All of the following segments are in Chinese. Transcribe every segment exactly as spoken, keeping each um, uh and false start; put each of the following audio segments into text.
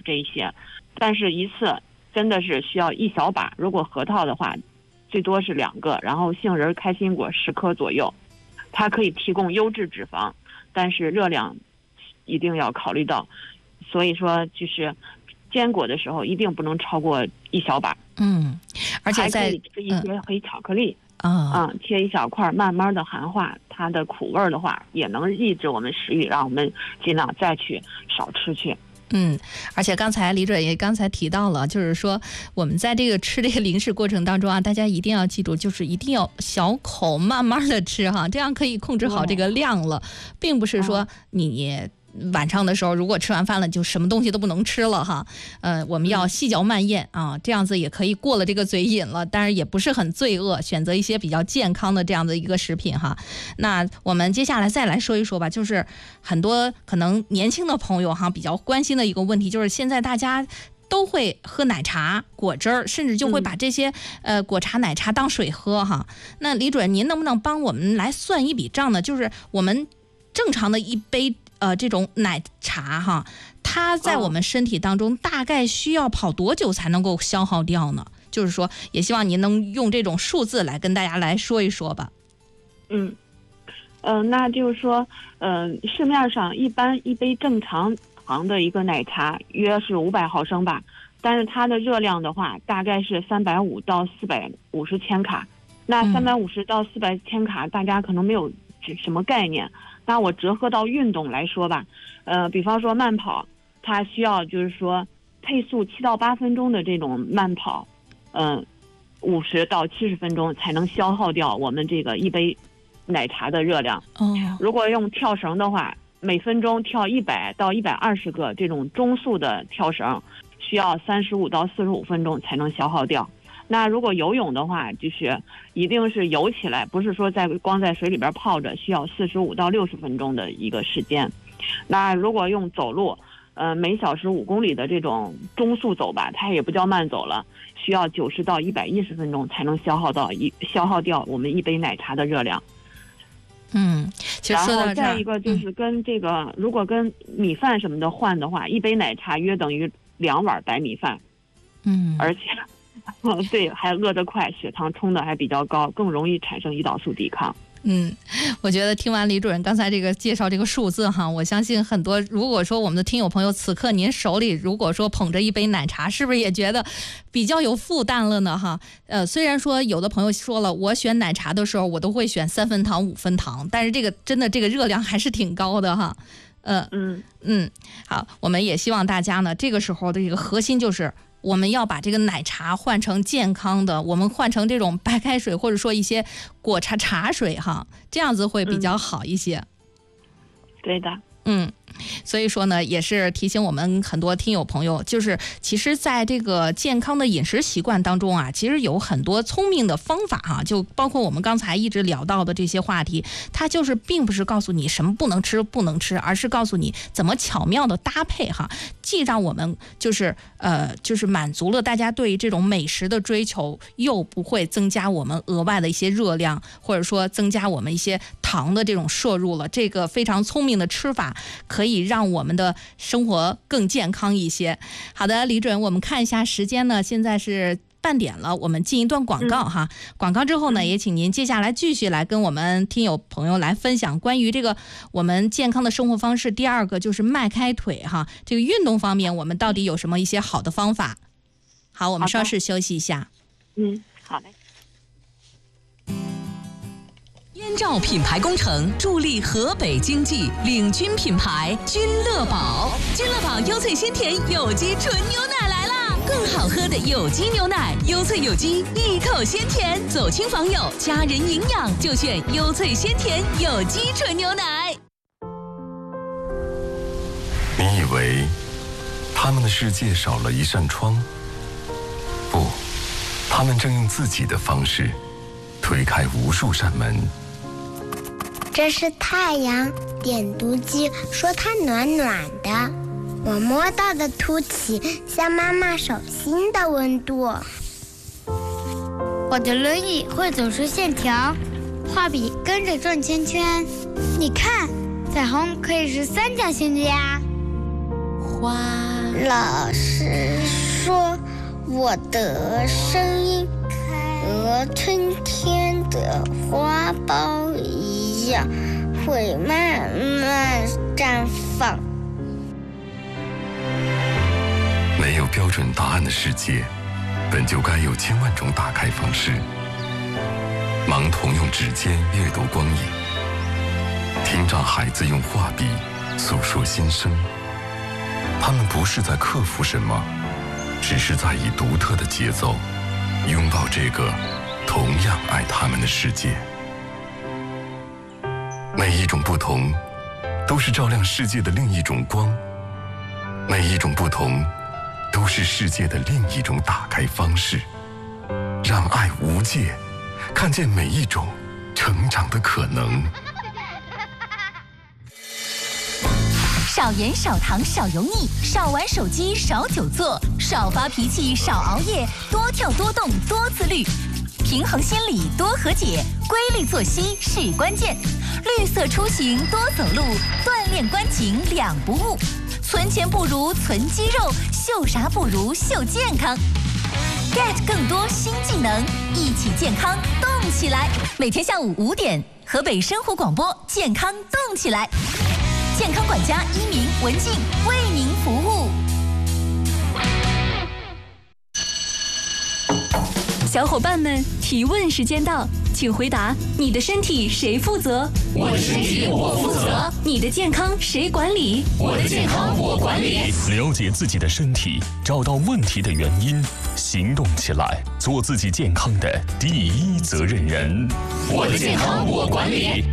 这一些，但是一次真的是需要一小把，如果核桃的话最多是两个，然后杏仁开心果十颗左右，它可以提供优质脂肪，但是热量一定要考虑到，所以说就是坚果的时候一定不能超过一小把。 嗯，而且在还可以吃一些黑巧克力啊、 嗯，切一小块慢慢的含化，它的苦味的话也能抑制我们食欲，让我们尽量再去少吃去。 嗯，而且刚才李准也刚才提到了，就是说我们在这个吃这个零食过程当中啊，大家一定要记住，就是一定要小口慢慢的吃哈，这样可以控制好这个量了，并不是说你晚上的时候如果吃完饭了就什么东西都不能吃了哈，呃，我们要细嚼慢咽啊，这样子也可以过了这个嘴瘾了，但是也不是很罪恶，选择一些比较健康的这样的一个食品哈。那我们接下来再来说一说吧，就是很多可能年轻的朋友哈比较关心的一个问题，就是现在大家都会喝奶茶、果汁儿，甚至就会把这些、嗯、呃果茶、奶茶当水喝哈。那李主任，您能不能帮我们来算一笔账呢？就是我们正常的一杯呃这种奶茶哈，它在我们身体当中大概需要跑多久才能够消耗掉呢？就是说，也希望您能用这种数字来跟大家来说一说吧。 嗯，呃，那就是说，呃，市面上一般一杯正常糖的一个奶茶约是五百毫升吧，但是它的热量的话大概是三百五到四百五十千卡。那三百五十到四百千卡，大家可能没有什么概念。那我折合到运动来说吧，呃，比方说慢跑，它需要就是说配速七到八分钟的这种慢跑，嗯，五十到七十分钟才能消耗掉我们这个一杯奶茶的热量。 哦， 如果用跳绳的话，每分钟跳一百到一百二十个这种中速的跳绳，需要三十五到四十五分钟才能消耗掉。那如果游泳的话，就是一定是游起来，不是说在光在水里边泡着，需要四十五到六十分钟的一个时间。那如果用走路，呃，每小时五公里的这种中速走吧，它也不叫慢走了，需要九十到一百一十分钟才能消耗到一消耗掉我们一杯奶茶的热量。 嗯，其实说到这儿， 然后再一个就是跟这个，嗯、如果跟米饭什么的换的话，一杯奶茶约等于两碗白米饭。 嗯， 而且。嗯，对，还饿得快，血糖冲的还比较高，更容易产生胰岛素抵抗。 嗯，我觉得听完李主任刚才这个介绍这个数字哈，我相信很多，如果说我们的听友朋友此刻您手里如果说捧着一杯奶茶，是不是也觉得比较有负担了呢哈？呃，虽然说有的朋友说了，我选奶茶的时候我都会选三分糖五分糖，但是这个真的这个热量还是挺高的哈。呃嗯嗯，好，我们也希望大家呢，这个时候的这个核心就是我们要把这个奶茶换成健康的，我们换成这种白开水或者说一些果茶茶水哈，这样子会比较好一些。 嗯、对的。 嗯，所以说呢，也是提醒我们很多听友朋友，就是其实在这个健康的饮食习惯当中啊，其实有很多聪明的方法哈、啊，就包括我们刚才一直聊到的这些话题，它就是并不是告诉你什么不能吃不能吃，而是告诉你怎么巧妙的搭配哈，既让我们就是呃就是满足了大家对这种美食的追求，又不会增加我们额外的一些热量，或者说增加我们一些糖的这种摄入了。这个非常聪明的吃法，可以让我们的生活更健康一些。好的，李主任，我们看一下时间呢，现在是半点了，我们进一段广告哈。嗯、广告之后呢，也请您接下来继续来跟我们听友朋友来分享关于这个我们健康的生活方式。第二个就是迈开腿哈，这个运动方面我们到底有什么一些好的方法？好，我们稍事休息一下。 嗯，好嘞。 燕赵品牌工程助力河北经济，领军品牌君乐宝。君乐宝优萃鲜甜有机纯牛奶来啦！更好喝的有机牛奶，优萃有机，一口鲜甜。走亲访友，家人营养就选优萃鲜甜有机纯牛奶。 你以为他们的世界少了一扇窗？不，他们正用自己的方式推开无数扇门。 这是太阳，点读机说它暖暖的，我摸到的凸起像妈妈手心的温度。 我的轮椅会走出线条，画笔跟着转圈圈。你看，彩虹可以是三角形的呀。 花老师说我的声音和春天的花苞一样，会慢慢绽放。 没有标准答案的世界，本就该有千万种打开方式。盲童用指尖阅读光影，听障孩子用画笔诉说心声。他们不是在克服什么，只是在以独特的节奏拥抱这个同样爱他们的世界。每一种不同，都是照亮世界的另一种光；每一种不同，都是世界的另一种打开方式。让爱无界，看见每一种成长的可能。 少盐少糖少油腻，少玩手机少久坐，少发脾气少熬夜，多跳多动多自律。平衡心理多和解，规律作息是关键。绿色出行多走路，锻炼关颈两不误。存钱不如存肌肉，秀啥不如秀健康。get 更多新技能，一起健康动起来。每天下午五点，河北生活广播健康动起来。健康管家一鸣、文静为您服务。小伙伴们，提问时间到，请回答：你的身体谁负责？ 我的身体我负责。 你的健康谁管理？ 我的健康我管理。 了解自己的身体，找到问题的原因，行动起来，做自己健康的第一责任人。 我的健康我管理。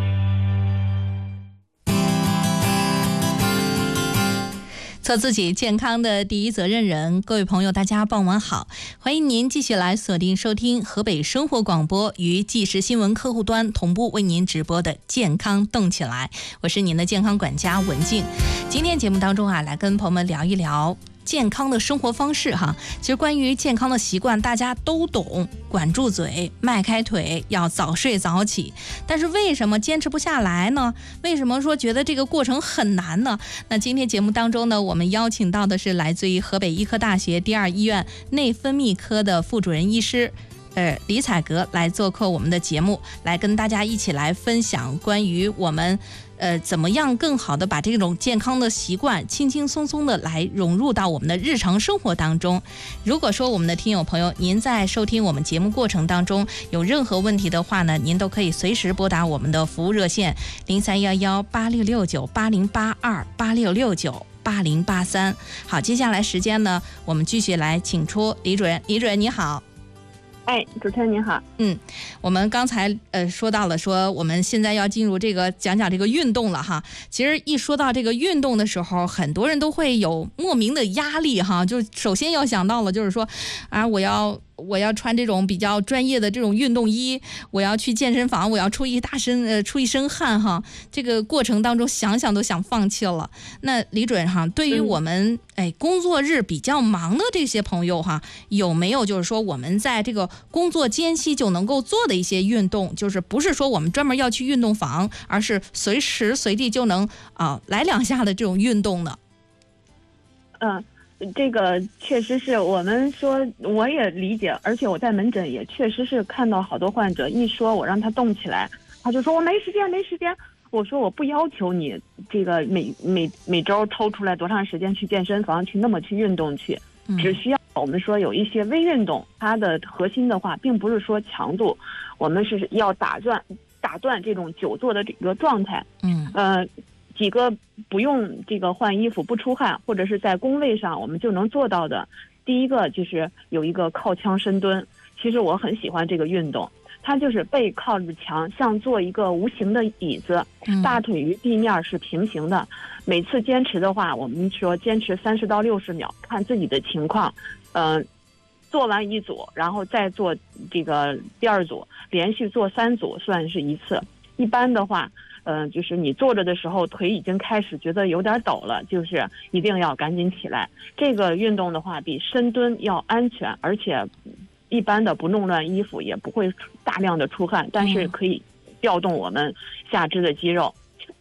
做自己健康的第一责任人。各位朋友大家傍晚好，欢迎您继续来锁定收听河北生活广播与即时新闻客户端同步为您直播的健康动起来，我是您的健康管家文静。今天节目当中啊，来跟朋友们聊一聊健康的生活方式哈。其实关于健康的习惯大家都懂，管住嘴，迈开腿，要早睡早起。但是为什么坚持不下来呢？为什么说觉得这个过程很难呢？那今天节目当中呢，我们邀请到的是来自于河北医科大学第二医院内分泌科的副主任医师呃，李彩格来做客我们的节目，来跟大家一起来分享关于我们呃怎么样更好的把这种健康的习惯轻轻松松的来融入到我们的日常生活当中。如果说我们的听友朋友您在收听我们节目过程当中有任何问题的话呢，您都可以随时拨打我们的服务热线零三幺幺八六六九八零八二八六六九八零八三。好，接下来时间呢，我们继续来请出李主任。李主任你好。 哎，主持人您好。 嗯，我们刚才呃说到了，说我们现在要进入这个讲讲这个运动了哈。其实一说到这个运动的时候，很多人都会有莫名的压力哈。就首先要想到了，就是说啊，我要我要穿这种比较专业的这种运动衣，我要去健身房，我要出一大身呃出一身汗哈。这个过程当中想想都想放弃了。那李主任哈，对于我们、嗯、哎工作日比较忙的这些朋友哈，有没有就是说我们在这个工作间隙就能够做的一些运动，就是不是说我们专门要去运动房，而是随时随地就能啊、呃、来两下的这种运动呢？ 嗯。这个确实是我们说，我也理解，而且我在门诊也确实是看到好多患者一说我让他动起来，他就说我没时间没时间。我说我不要求你这个每每每周抽出来多长时间去健身房去那么去运动去，只需要我们说有一些微运动，它的核心的话并不是说强度，我们是要打断打断这种久坐的这个状态。嗯呃。几个不用这个换衣服不出汗，或者是在工位上我们就能做到的。第一个就是有一个靠墙深蹲，其实我很喜欢这个运动，它就是背靠着墙，像做一个无形的椅子，大腿与地面是平行的。每次坚持的话，我们说坚持三十到六十秒，看自己的情况。嗯、呃，做完一组，然后再做这个第二组，连续做三组算是一次。一般的话。嗯、呃，就是你坐着的时候腿已经开始觉得有点抖了，就是一定要赶紧起来。这个运动的话比深蹲要安全，而且一般的不弄乱衣服，也不会大量的出汗，但是可以调动我们下肢的肌肉。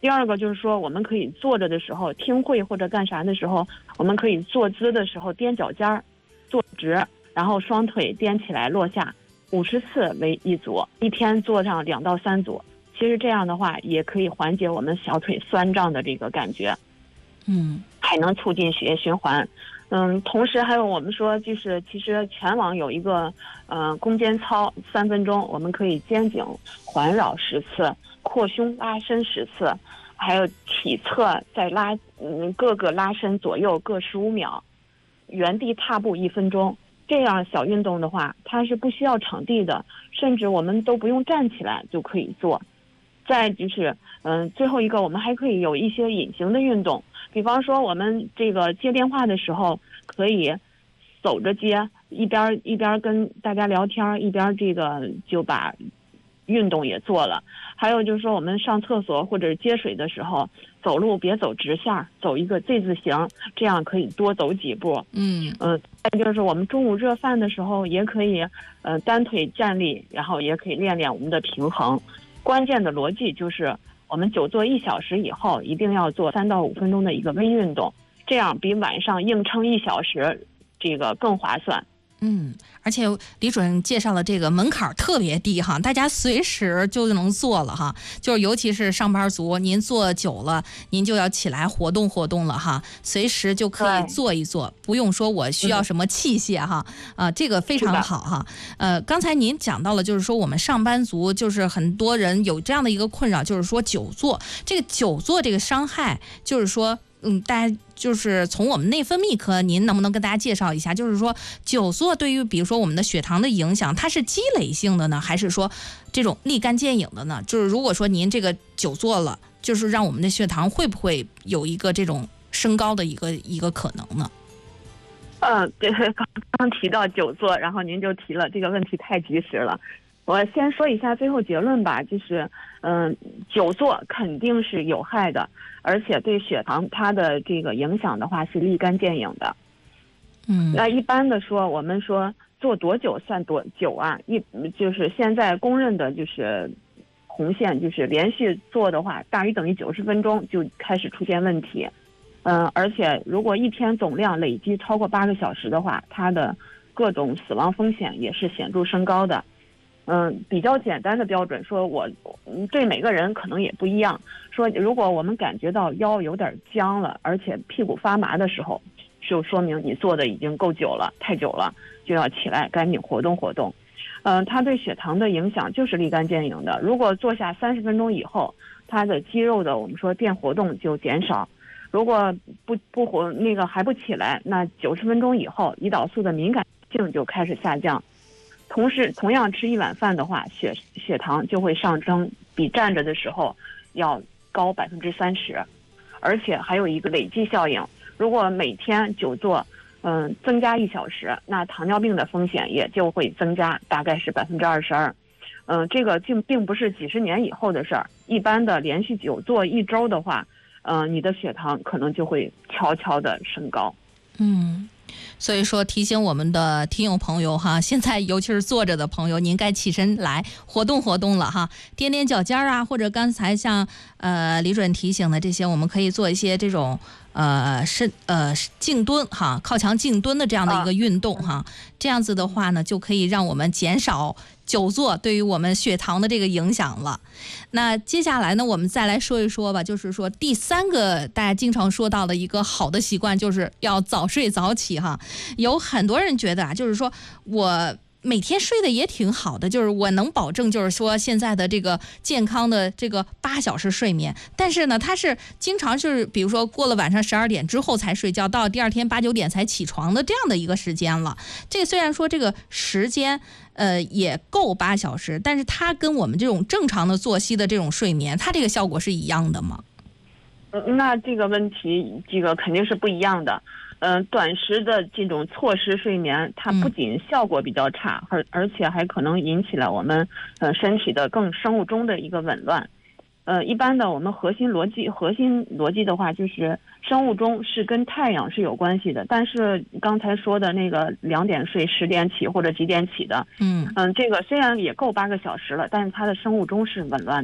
第二个就是说，我们可以坐着的时候听会或者干啥的时候，我们可以坐姿的时候踮脚尖儿，坐直，然后双腿踮起来落下，五十次为一组，一天做上两到三组。其实这样的话，也可以缓解我们小腿酸胀的这个感觉， 嗯， 还能促进血液循环。嗯，同时还有我们说，就是其实全网有一个呃弓肩操，三分钟，我们可以肩颈环绕十次，扩胸拉伸十次，还有体侧再拉，嗯，各个拉伸左右各十五秒，原地踏步一分钟。这样小运动的话，它是不需要场地的，甚至我们都不用站起来就可以做。再就是，嗯、呃，最后一个我们还可以有一些隐形的运动，比方说我们这个接电话的时候，可以走着接，一边一边跟大家聊天，一边这个就把运动也做了。还有就是说，我们上厕所或者接水的时候，走路别走直线，走一个 Z 字形，这样可以多走几步。 嗯嗯，再就是我们中午热饭的时候，也可以呃单腿站立，然后也可以练练我们的平衡。关键的逻辑就是，我们久坐一小时以后，一定要做三到五分钟的一个微运动，这样比晚上硬撑一小时，这个更划算。 嗯，而且李主任介绍了这个门槛特别低哈，大家随时就能做了哈。就是尤其是上班族，您坐久了，您就要起来活动活动了哈，随时就可以做一做，不用说我需要什么器械哈。啊、呃，这个非常好哈。呃，刚才您讲到了，就是说我们上班族，就是很多人有这样的一个困扰，就是说久坐，这个久坐这个伤害，就是说。嗯，大家就是从我们内分泌科，您能不能跟大家介绍一下？就是说，久坐对于比如说我们的血糖的影响，它是积累性的呢，还是说这种立竿见影的呢？就是如果说您这个久坐了，就是让我们的血糖会不会有一个这种升高的一个一个可能呢？ 嗯，对，刚刚提到久坐，然后您就提了这个问题，太及时了。我先说一下最后结论吧，就是，嗯，久坐肯定是有害的，而且对血糖它的这个影响的话是立竿见影的。 嗯， 那一般的说，我们说做多久算多久啊？一就是现在公认的就是红线，就是连续做的话，大于等于九十分钟就开始出现问题。嗯，而且如果一天总量累积超过八个小时的话，它的各种死亡风险也是显著升高的。嗯，比较简单的标准，说我对每个人可能也不一样。说如果我们感觉到腰有点僵了，而且屁股发麻的时候，就说明你坐的已经够久了，太久了，就要起来赶紧活动活动。嗯，它对血糖的影响就是立竿见影的。如果坐下三十分钟以后，它的肌肉的我们说电活动就减少。如果不不活那个还不起来，那九十分钟以后，胰岛素的敏感性就开始下降。同时，同样吃一碗饭的话，血血糖就会上升，比站着的时候要高百分之三十，而且还有一个累积效应。如果每天久坐，嗯，增加一小时，那糖尿病的风险也就会增加，大概是百分之二十二。嗯，这个并并不是几十年以后的事儿，一般的连续久坐一周的话，嗯，你的血糖可能就会悄悄的升高。 嗯。所以说提醒我们的听友朋友哈，现在尤其是坐着的朋友，您该起身来活动活动了哈，踮踮脚尖啊，或者刚才像呃李主任提醒的这些，我们可以做一些这种呃深呃静蹲哈，靠墙静蹲的这样的一个运动哈，这样子的话呢，就可以让我们减少久坐对于我们血糖的这个影响了。那接下来呢，我们再来说一说吧，就是说第三个大家经常说到的一个好的习惯，就是要早睡早起哈。有很多人觉得啊，就是说我每天睡得也挺好的，就是我能保证就是说现在的这个健康的这个八小时睡眠，但是呢他是经常是比如说过了晚上十二点之后才睡觉，到第二天八九点才起床的这样的一个时间了。这虽然说这个时间呃也够八小时，但是它跟我们这种正常的作息的这种睡眠，它这个效果是一样的吗？ 嗯，那这个问题这个肯定是不一样的。嗯、呃，短时的这种错失睡眠，它不仅效果比较差，而、嗯、而且还可能引起了我们呃身体的更生物钟的一个紊乱。呃，一般的我们核心逻辑，核心逻辑的话，就是生物钟是跟太阳是有关系的。但是刚才说的那个两点睡十点起或者几点起的， 嗯嗯，这个虽然也够八个小时了，但是它的生物钟是紊乱的。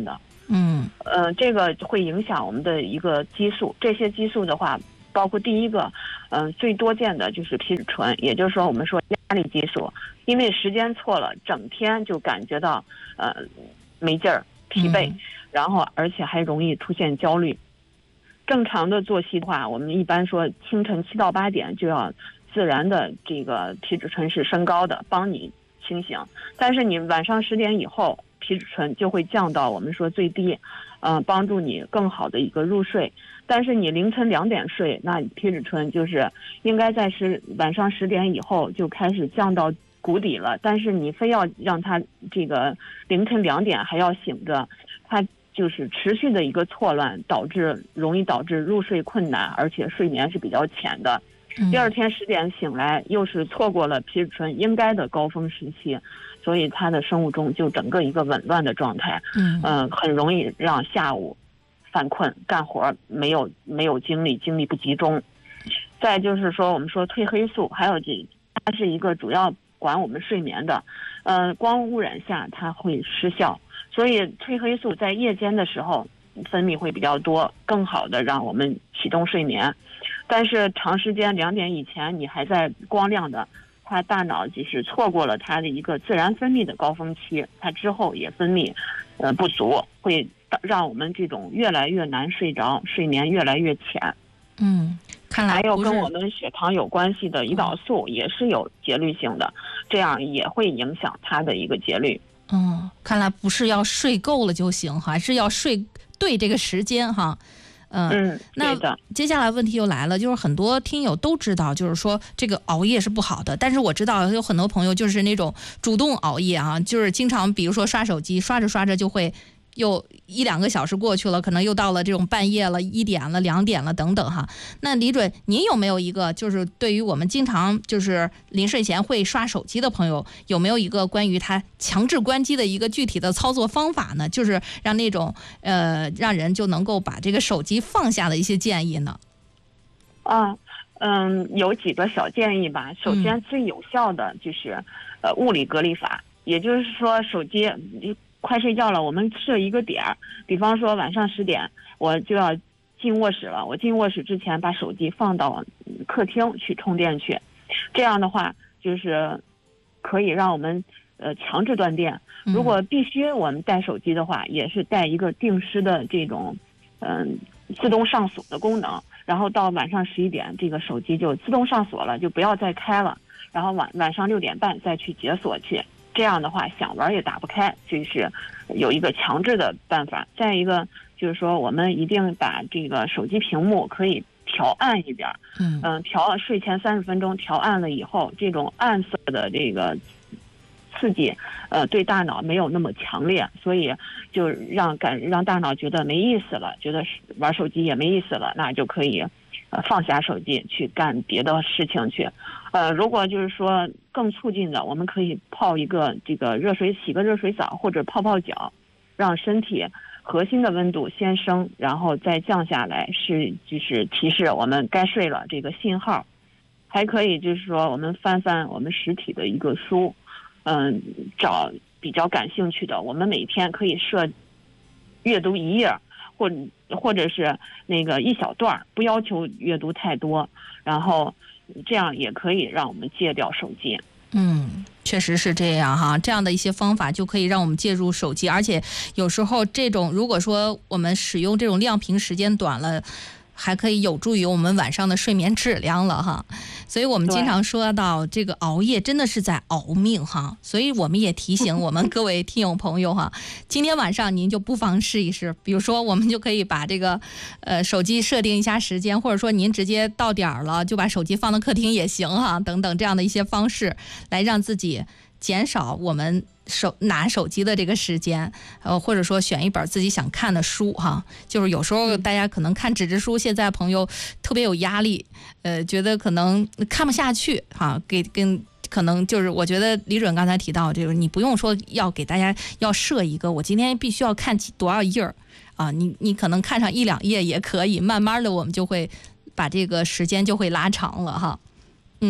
嗯， 呃，这个会影响我们的一个激素。这些激素的话，包括第一个，嗯、呃，最多见的就是皮质醇，也就是说我们说压力激素，因为时间错了，整天就感觉到呃没劲儿、疲惫， 嗯、 然后而且还容易出现焦虑。正常的作息的话，我们一般说清晨七到八点就要自然的这个皮质醇是升高的，帮你清醒。但是你晚上十点以后，皮质醇就会降到我们说最低，呃，帮助你更好的一个入睡。但是你凌晨两点睡，那皮质醇就是应该在十晚上十点以后就开始降到谷底了。但是你非要让它这个凌晨两点还要醒着，它就是持续的一个错乱，导致容易导致入睡困难，而且睡眠是比较浅的。第二天十点醒来，又是错过了皮质醇应该的高峰时期，所以它的生物钟就整个一个紊乱的状态。 嗯， 呃，很容易让下午犯困，干活没有没有精力，精力不集中。再就是说，我们说褪黑素，还有这它是一个主要管我们睡眠的，呃，光污染下它会失效，所以褪黑素在夜间的时候分泌会比较多，更好的让我们启动睡眠。但是长时间两点以前你还在光亮的，它大脑即使错过了它的一个自然分泌的高峰期，它之后也分泌呃不足，会让我们这种越来越难睡着，睡眠越来越浅。 嗯，看来还有跟我们血糖有关系的胰岛素也是有节律性的，这样也会影响它的一个节律。 嗯，看来不是要睡够了就行，还是要睡对这个时间哈。嗯， 嗯， 那接下来问题又来了，就是很多听友都知道，就是说这个熬夜是不好的，但是我知道有很多朋友就是那种主动熬夜啊，就是经常比如说刷手机，刷着刷着就会又一两个小时过去了，可能又到了这种半夜了，一点了、两点了等等哈。那李准，您有没有一个就是对于我们经常就是临睡前会刷手机的朋友，有没有一个关于他强制关机的一个具体的操作方法呢？就是让那种呃让人就能够把这个手机放下的一些建议呢？ 啊，嗯，有几个小建议吧。首先，最有效的就是、嗯、呃物理隔离法，也就是说手机快睡觉了，我们设一个点儿，比方说晚上十点，我就要进卧室了。我进卧室之前，把手机放到客厅去充电去，这样的话就是可以让我们呃强制断电。如果必须我们带手机的话，也是带一个定时的这种嗯、呃、自动上锁的功能，然后到晚上十一点，这个手机就自动上锁了，就不要再开了，然后晚晚上六点半再去解锁去。这样的话想玩也打不开，就是有一个强制的办法。再一个就是说，我们一定把这个手机屏幕可以调暗一点，嗯、呃，调睡前三十分钟调暗了以后，这种暗色的这个刺激，呃，对大脑没有那么强烈，所以就让感让大脑觉得没意思了，觉得玩手机也没意思了，那就可以呃放下手机去干别的事情去。呃，如果就是说更促进的，我们可以泡一个这个热水，洗个热水澡或者泡泡脚，让身体核心的温度先升，然后再降下来，是就是提示我们该睡了这个信号。还可以就是说我们翻翻我们实体的一个书，嗯，找比较感兴趣的，我们每天可以设阅读一页，或或者是那个一小段，不要求阅读太多，然后这样也可以让我们戒掉手机。 嗯，确实是这样哈，这样的一些方法就可以让我们戒入手机，而且有时候这种如果说我们使用这种亮屏时间短了，还可以有助于我们晚上的睡眠质量了哈。所以我们经常说到这个熬夜真的是在熬命哈，所以我们也提醒我们各位听友朋友哈，今天晚上您就不妨试一试，比如说我们就可以把这个呃手机设定一下时间，或者说您直接到点儿了就把手机放到客厅也行哈，等等这样的一些方式来让自己减少我们手拿手机的这个时间，呃，或者说选一本自己想看的书哈。就是有时候大家可能看纸质书，现在朋友特别有压力，呃，觉得可能看不下去哈，给跟可能就是我觉得李准刚才提到，就是你不用说要给大家要设一个我今天必须要看几多少页儿啊，你你可能看上一两页也可以，慢慢的我们就会把这个时间就会拉长了哈，嗯。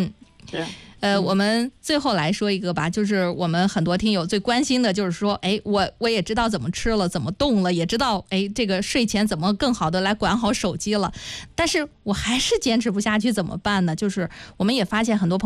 是。 呃，我们最后来说一个吧，就是我们很多听友最关心的，就是说，哎，我我也知道怎么吃了，怎么动了，也知道，哎，这个睡前怎么更好的来管好手机了，但是我还是坚持不下去，怎么办呢？就是我们也发现很多朋友。